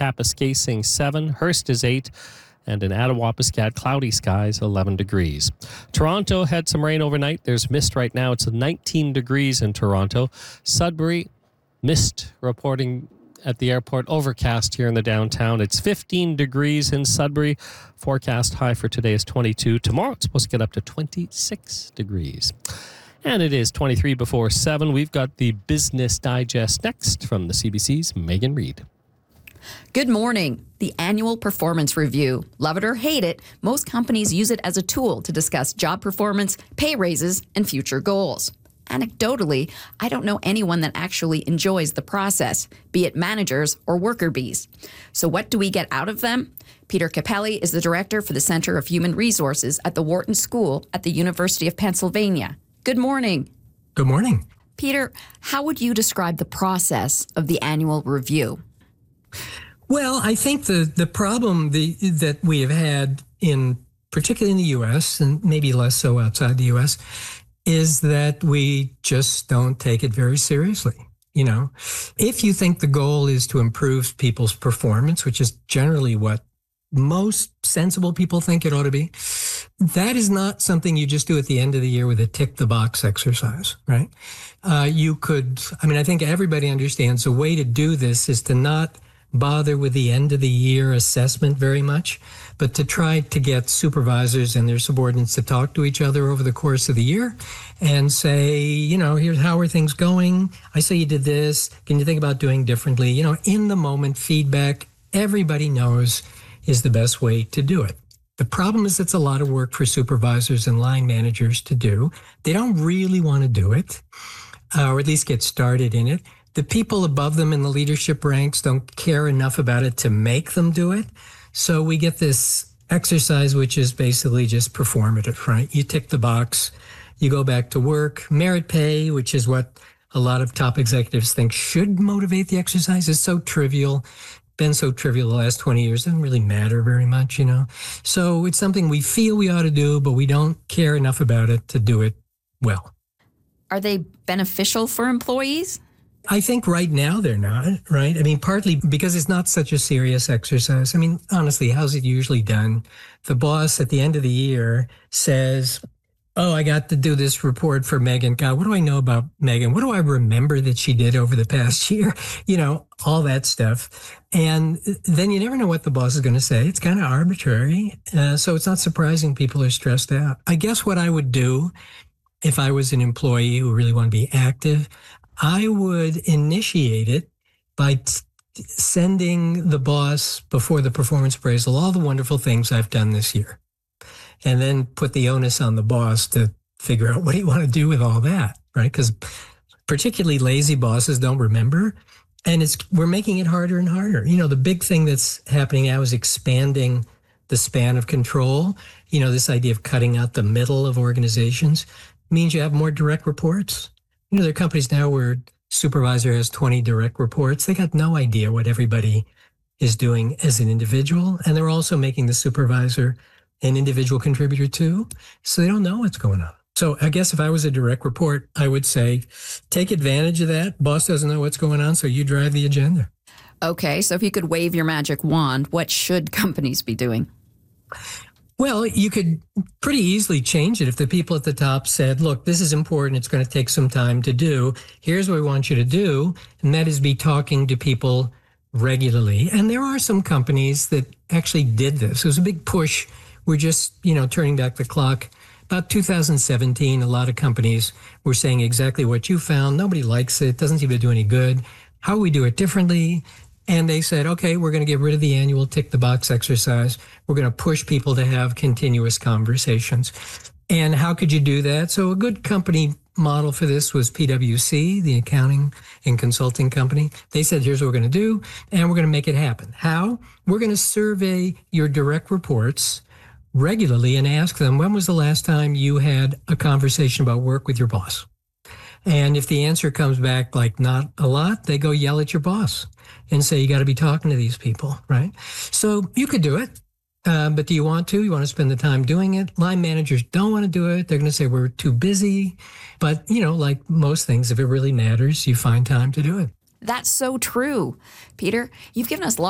Kapuskasing 7, Hearst is 8, and in Attawapiskat, cloudy skies, 11 degrees. Toronto had some rain overnight. There's mist right now. It's 19 degrees in Toronto. Sudbury, mist reporting at the airport, overcast here in the downtown. It's 15 degrees in Sudbury. Forecast high for today is 22. Tomorrow it's supposed to get up to 26 degrees. And it is 23 before 7. We've got the Business Digest next from the CBC's Megan Reid. Good morning. The annual performance review. Love it or hate it, most companies use it as a tool to discuss job performance, pay raises, and future goals. Anecdotally, I don't know anyone that actually enjoys the process, be it managers or worker bees. So what do we get out of them? Peter Capelli is the director for the Center of Human Resources at the Wharton School at the University of Pennsylvania. Good morning. Good morning. Peter, how would you describe the process of the annual review? Well, I think the problem that we have had particularly in the U.S. and maybe less so outside the U.S. is that we just don't take it very seriously. You know, if you think the goal is to improve people's performance, which is generally what most sensible people think it ought to be, that is not something you just do at the end of the year with a tick the box exercise, right? I think everybody understands the way to do this is to not bother with the end of the year assessment very much, but to try to get supervisors and their subordinates to talk to each other over the course of the year and say, here's how are things going? I say you did this. Can you think about doing differently? In the moment feedback, everybody knows is the best way to do it. The problem is it's a lot of work for supervisors and line managers to do. They don't really want to do it, or at least get started in it. The people above them in the leadership ranks don't care enough about it to make them do it. So we get this exercise, which is basically just performative, right? You tick the box, you go back to work. Merit pay, which is what a lot of top executives think should motivate the exercise, is so trivial. Been so trivial the last 20 years. Doesn't really matter very much, So it's something we feel we ought to do, but we don't care enough about it to do it well. Are they beneficial for employees? I think right now they're not, right? Partly because it's not such a serious exercise. Honestly, how's it usually done? The boss at the end of the year says, I got to do this report for Megan. God, what do I know about Megan? What do I remember that she did over the past year? All that stuff. And then you never know what the boss is going to say. It's kind of arbitrary. So it's not surprising people are stressed out. I guess what I would do if I was an employee who really want to be active, I would initiate it by sending the boss before the performance appraisal all the wonderful things I've done this year, and then put the onus on the boss to figure out what do you want to do with all that, right? Because particularly lazy bosses don't remember, and we're making it harder and harder. The big thing that's happening now is expanding the span of control. This idea of cutting out the middle of organizations means you have more direct reports. There are companies now where supervisor has 20 direct reports. They got no idea what everybody is doing as an individual. And they're also making the supervisor an individual contributor too. So they don't know what's going on. So I guess if I was a direct report, I would say, take advantage of that. Boss doesn't know what's going on, so you drive the agenda. Okay, so if you could wave your magic wand, what should companies be doing? Well, you could pretty easily change it if the people at the top said, look, this is important. It's going to take some time to do. Here's what we want you to do. And that is be talking to people regularly. And there are some companies that actually did this. It was a big push. We're just, turning back the clock. About 2017, a lot of companies were saying exactly what you found. Nobody likes it. It doesn't seem to do any good. How we do it differently? And they said, okay, we're going to get rid of the annual tick the box exercise. We're going to push people to have continuous conversations. And how could you do that? So a good company model for this was PwC, the accounting and consulting company. They said, here's what we're going to do, and we're going to make it happen. How? We're going to survey your direct reports regularly and ask them, when was the last time you had a conversation about work with your boss? And if the answer comes back like not a lot, they go yell at your boss and say, you got to be talking to these people, right? So you could do it, but do you want to? You want to spend the time doing it? Line managers don't want to do it. They're going to say, we're too busy. But, like most things, if it really matters, you find time to do it. That's so true. Peter, you've given us lots